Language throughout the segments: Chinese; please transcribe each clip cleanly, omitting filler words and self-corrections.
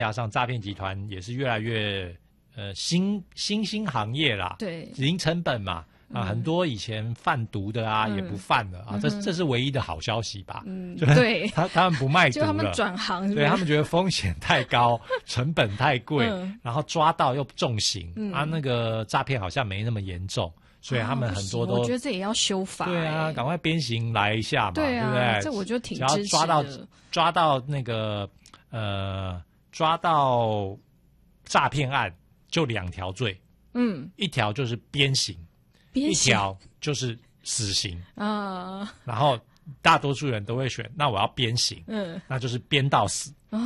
加上诈骗集团也是越来越新兴行业啦， 对， 零成本嘛。很多以前贩毒的啊，也不贩了啊，这是唯一的好消息吧？ 对， 他们不卖毒了， 就他们转行是不是， 对他们觉得风险太高，成本太贵，然后抓到又重刑，那个诈骗好像没那么严重，所以他们很多都， 我觉得这也要修法， 对啊，赶快鞭刑来一下嘛， 对啊， 对不对？ 这我就挺只要抓到那个抓到诈骗案就2条罪，一条就是鞭刑。一条就是死刑啊，然后大多数人都会选，那我要鞭刑，那就是鞭到死。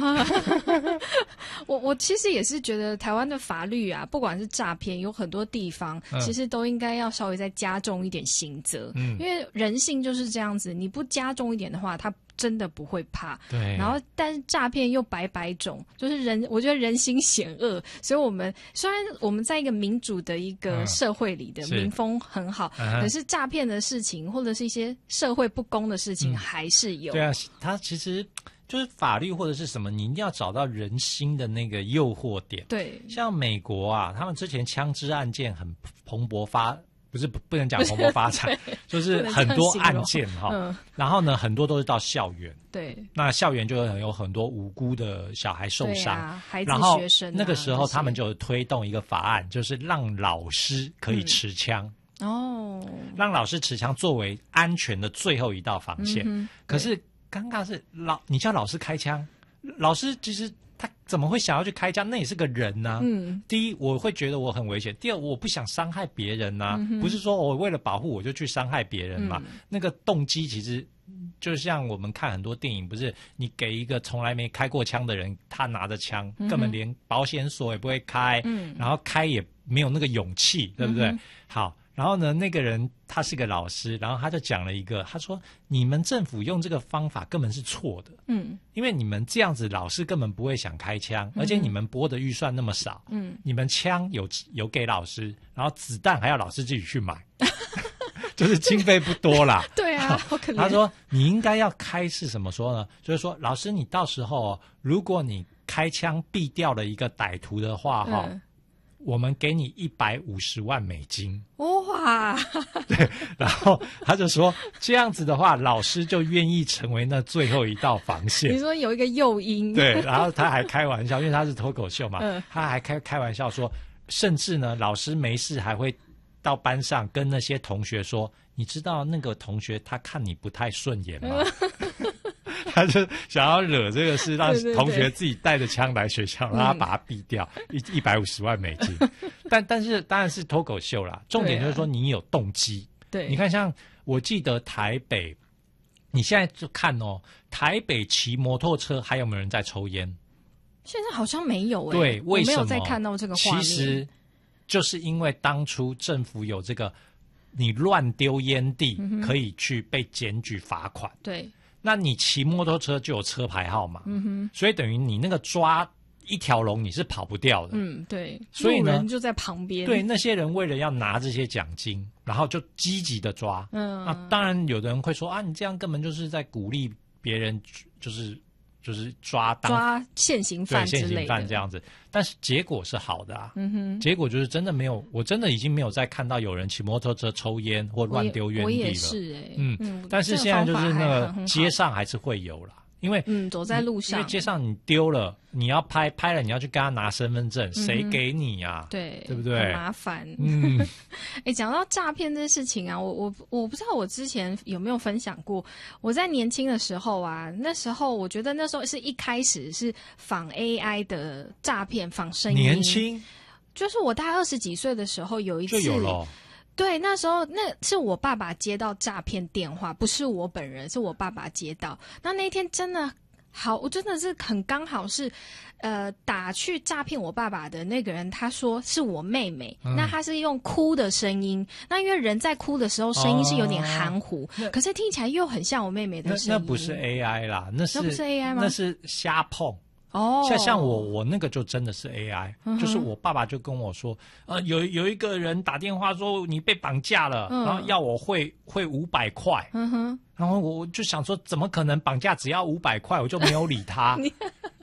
我其实也是觉得台湾的法律啊，不管是诈骗，有很多地方其实都应该要稍微再加重一点刑责，因为人性就是这样子，你不加重一点的话，他真的不会怕。 对。 然后，但是诈骗又百种，就是我觉得人心险恶，所以虽然我们在一个民主的一个社会里的民风很好，可是诈骗的事情或者是一些社会不公的事情还是有。 对啊，它其实就是法律或者是什么，你一定要找到人心的那个诱惑点。 对， 像美国啊，他们之前枪支案件很蓬勃不能讲蓬勃发展，就是很多案件哈。然后呢，很多都是到校园。 对。 那校园就有很多无辜的小孩受伤， 孩子学生。 那个时候他们就推动一个法案，就是让老师可以持枪。让老师持枪作为安全的最后一道防线。可是尴尬是你叫老师开枪，老师其实他怎么会想要去开枪？那也是个人啊。第一，我会觉得我很危险；第二，我不想伤害别人啊。不是说我为了保护我就去伤害别人嘛。那个动机其实就像我们看很多电影，不是你给一个从来没开过枪的人，他拿着枪，根本连保险锁也不会开，然后开也没有那个勇气，对不对？好。然后呢，那个人他是个老师，然后他就讲了一个，他说你们政府用这个方法根本是错的，因为你们这样子老师根本不会想开枪，而且你们拨的预算那么少，你们枪有给老师，然后子弹还要老师自己去买，就是经费不多啦。 对啊，好可怜。 他说你应该要开是什么说呢？就是说老师你到时候如果你开枪毙掉了一个歹徒的话我们给你150万美金。 哇！ 对，然后他就说这样子的话，老师就愿意成为那最后一道防线。 你说有一个诱因。 对，然后他还开玩笑，因为他是脱口秀嘛，他还开玩笑说，甚至呢，老师没事还会到班上跟那些同学说，你知道那个同学他看你不太顺眼吗？他就想要惹这个事，让同学自己带着枪来学校，让他把他毙掉，150万美金。但是当然是脱口秀啦，重点就是说你有动机。 对， 你看像我记得台北，你现在就看台北骑摩托车还有没有人在抽烟？ 现在好像没有对，为什么？ 我没有再看到这个画面。 其实就是因为当初政府有这个，你乱丢烟蒂可以去被检举罚款。 对。 那你骑摩托车就有车牌号码，所以等于你那个抓一条龙你是跑不掉的。 对。 所以呢， 路人就在旁边。 对，那些人为了要拿这些奖金，然后就积极的抓。那当然有的人会说啊，你这样根本就是在鼓励别人，就是抓现行犯之类的， 现行犯这样子，但是结果是好的啊。结果就是真的没有，我真的已经没有再看到有人骑摩托车抽烟或乱丢烟蒂了。 我也是但是现在就是那个街上还是会有啦。因为走在路上， 因为街上你丢了，你要拍了，你要去跟他拿身份证，谁给你啊？ 对不对？ 很麻烦。讲到诈骗这事情啊，我不知道我之前有没有分享过。我在年轻的时候啊，那时候我觉得那时候是一开始是仿 AI 的诈骗，仿声音。 年轻， 就是我大概20几岁的时候，有一次就有了。 对，那时候那是我爸爸接到诈骗电话，不是我本人，是我爸爸接到。那天真的好，我真的是很刚好是，打去诈骗我爸爸的那个人，他说是我妹妹，那他是用哭的声音，那因为人在哭的时候声音是有点含糊，可是听起来又很像我妹妹的声音。 那不是 AI 啦，那不是 AI 吗？ 那是瞎碰。像我那个就真的是 AI，就是我爸爸就跟我说，有一个人打电话说你被绑架了，然后要我汇500块，然后我就想说怎么可能绑架只要500块，我就没有理他，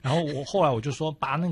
然后后来我就说把那